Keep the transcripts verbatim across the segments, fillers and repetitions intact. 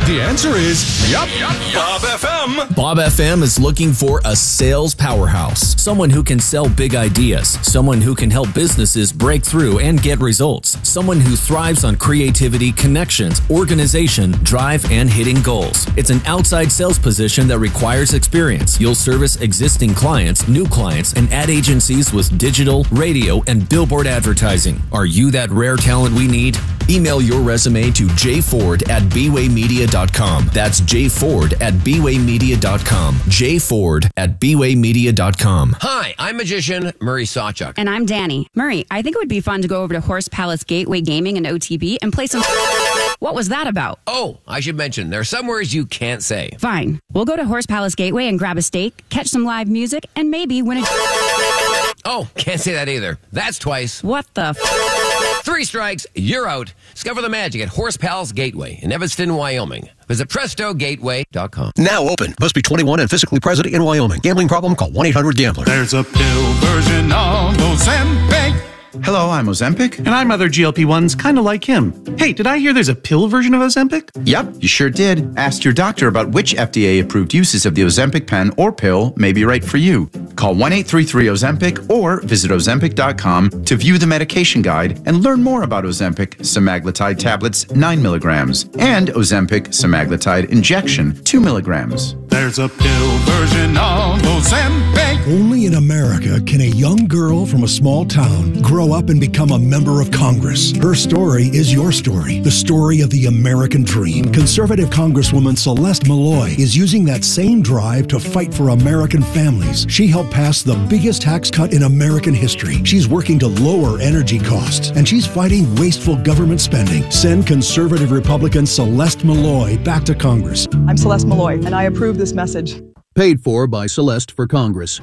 The answer is yup, Bob F M. Bob F M is looking for a sales powerhouse. Someone who can sell big ideas. Someone who can help businesses break through and get results. Someone who thrives on creativity, connections, organization, drive, and hitting goals. It's an outside sales position that requires experience. You'll service existing clients, new clients, and ad agencies with digital, radio, and billboard advertising. Are you that rare talent we need? Email your resume to jford at b way media dot com. That's jford at b way media dot com. jford at b way media dot com. Hi, I'm magician Murray Sawchuk. And I'm Danny. Murray, I think it would be fun to go over to Horse Palace Gateway Gaming and O T B and play some... What was that about? Oh, I should mention, there are some words you can't say. Fine. We'll go to Horse Palace Gateway and grab a steak, catch some live music, and maybe win a... Oh, can't say that either. That's twice. What the f... Three strikes, you're out. Discover the magic at Horse Palace Gateway in Evanston, Wyoming. Visit presto gateway dot com. Now open. Must be twenty-one and physically present in Wyoming. Gambling problem? Call one eight hundred gambler. There's a pill version of Ozempic. Hello, I'm Ozempic. And I'm other G L P ones kind of like him. Hey, did I hear there's a pill version of Ozempic? Yep, you sure did. Ask your doctor about which F D A-approved uses of the Ozempic pen or pill may be right for you. Call one eight three three Ozempic or visit ozempic dot com to view the medication guide and learn more about Ozempic semaglutide tablets nine milligrams and Ozempic semaglutide injection two milligrams. There's a pill version of Ozempic. Only in America can a young girl from a small town grow up and become a member of Congress. Her story is your story, the story of the American dream. Conservative Congresswoman Celeste Malloy is using that same drive to fight for American families. She helped pass the biggest tax cut in American history. She's working to lower energy costs, and she's fighting wasteful government spending. Send conservative Republican Celeste Malloy back to Congress. I'm Celeste Malloy, and I approve this message. Paid for by Celeste for Congress.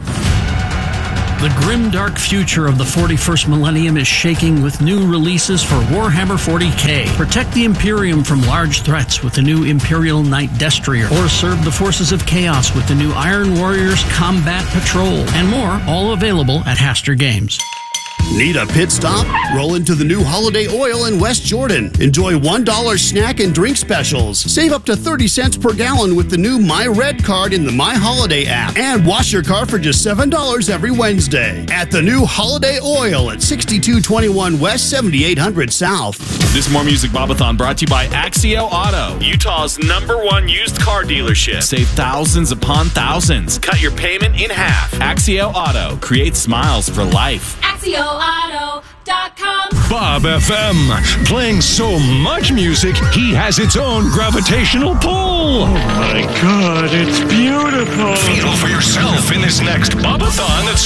The grim, dark future of the forty-first millennium is shaking with new releases for Warhammer forty K. Protect the Imperium from large threats with the new Imperial Knight Destrier, or serve the forces of chaos with the new Iron Warriors Combat Patrol, and more, all available at Haster Games. Need a pit stop? Roll into the new Holiday Oil in West Jordan. Enjoy one dollar snack and drink specials. Save up to thirty cents per gallon with the new My Red card in the My Holiday app. And wash your car for just seven dollars every Wednesday at the new Holiday Oil at sixty-two twenty-one West, seventy-eight hundred South. This More Music Bobathon brought to you by Axio Auto, Utah's number one used car dealership. Save thousands upon thousands. Cut your payment in half. Axio Auto. Create smiles for life. Axio Auto dot com. Bob F M, playing so much music, he has its own gravitational pull. Oh my God, it's beautiful. Feel for yourself in this next Bobathon at